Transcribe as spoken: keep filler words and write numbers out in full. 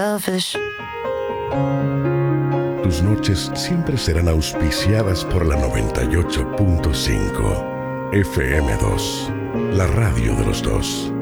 Tus noches siempre serán auspiciadas por la noventa y ocho punto cinco F M dos, la radio de los dos.